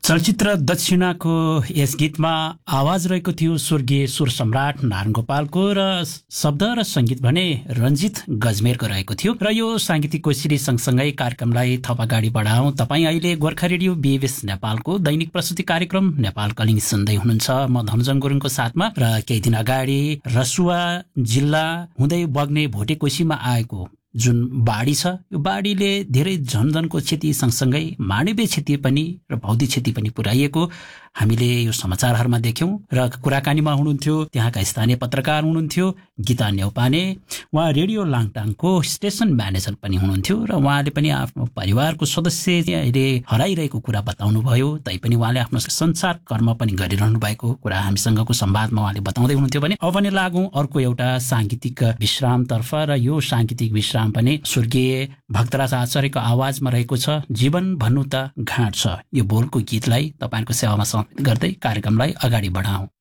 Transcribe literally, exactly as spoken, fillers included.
चलचित्र दक्षिणाको यस गीतमा आवाज रहेको थियो स्वर्गीय सुर सम्राट नारायण गोपालको र शब्द र संगीत भने रञ्जित गजमेरको रहेको थियो। र यो सांगीतिक कोसेली सँगसँगै कार्यक्रमलाई थप अगाडि बढाउँ। तपाईँ अहिले गोर्खा रेडियो बीएबीएस नेपालको दैनिक प्रस्तुति कार्यक्रम नेपाल कलिङ सुन्दै हुनुहुन्छ। म धनजङ गुरुङको साथमा। र केही दिन अगाडि रसुवा जिल्ला हुँदै बग्ने भोटे कोसीमा आएको जुन बाढी छ, यो बाढीले धेरै जनजनको क्षति सँगसँगै मानवीय क्षति पनि र भौतिक क्षति पनि पुर्याइएको हामीले यो समाचारहरूमा देख्यौं। र कुराकानीमा हुनुहुन्थ्यो त्यहाँका स्थानीय पत्रकार हुनुहुन्थ्यो गीता न्यौपाने। उहाँ रेडियो लाङटाङको स्टेसन म्यानेजर पनि हुनुहुन्थ्यो र उहाँले पनि आफ्नो परिवारको सदस्य अहिले हराइरहेको कुरा बताउनु भयो। तैपनि उहाँले आफ्नो संसार कर्म पनि गरिरहनु भएको कुरा हामीसँगको संवादमा उहाँले बताउँदै हुनुहुन्थ्यो। भने अब भने लागौं अर्को एउटा सांगीतिक विश्रामतर्फ। र यो सांगीतिक विश्राम पनि स्वर्गीय भक्तराज आचार्यको आवाजमा रहेको छ। जीवन भन्नु त घाँट छ, यो बोलको गीतलाई तपाईहरुको सेवामा समर्पित गर्दै कार्यक्रमलाई अगाडि बढाउँ।